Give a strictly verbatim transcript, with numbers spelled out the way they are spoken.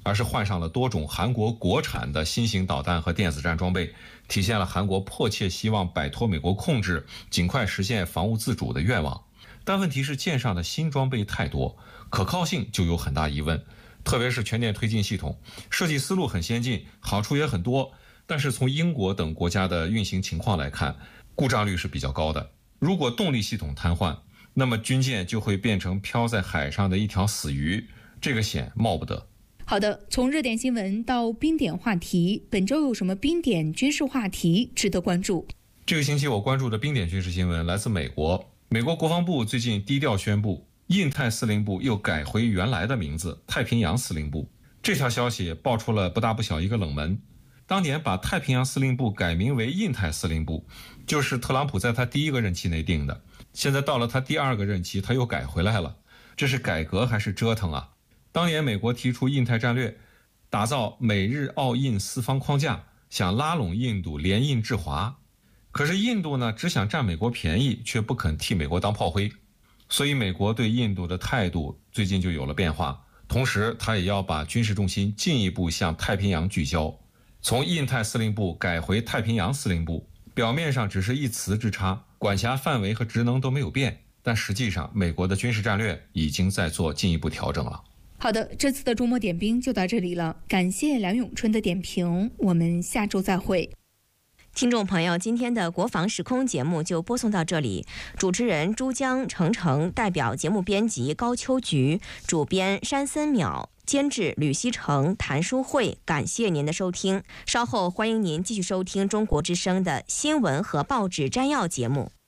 而是换上了多种韩国国产的新型导弹和电子战装备，体现了韩国迫切希望摆脱美国控制，尽快实现防务自主的愿望。但问题是舰上的新装备太多，可靠性就有很大疑问，特别是全电推进系统，设计思路很先进，好处也很多，但是从英国等国家的运行情况来看，故障率是比较高的。如果动力系统瘫痪，那么军舰就会变成漂在海上的一条死鱼，这个险冒不得。 好的，从热点新闻到冰点话题，本周有什么冰点军事话题值得关注？ 这个星期我关注的冰点军事新闻来自美国。美国国防部最近低调宣布，印太司令部又改回原来的名字太平洋司令部。这条消息爆出了不大不小一个冷门。当年把太平洋司令部改名为印太司令部，就是特朗普在他第一个任期内定的，现在到了他第二个任期他又改回来了，这是改革还是折腾啊？当年美国提出印太战略，打造美日澳印四方框架，想拉拢印度联印制华。可是印度呢，只想占美国便宜，却不肯替美国当炮灰，所以美国对印度的态度最近就有了变化。同时他也要把军事重心进一步向太平洋聚焦，从印太司令部改回太平洋司令部，表面上只是一词之差，管辖范围和职能都没有变，但实际上美国的军事战略已经在做进一步调整了。 好的，这次的周末点兵就到这里了，感谢梁永春的点评，我们下周再会。 听众朋友，今天的国防时空节目就播送到这里，主持人珠江程程，代表节目编辑高秋菊，主编山森淼，监制吕希成、谭淑慧，感谢您的收听。稍后欢迎您继续收听中国之声的新闻和报纸摘要节目。